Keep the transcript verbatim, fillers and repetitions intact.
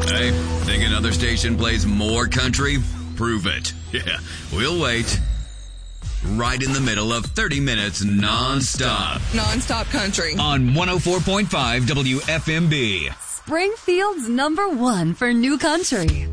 Hey, think another station plays more country? Prove it. Yeah, we'll wait. Right in the middle of thirty minutes non-stop. Non-stop country. On one oh four point five W F M B. Springfield's number one for new country.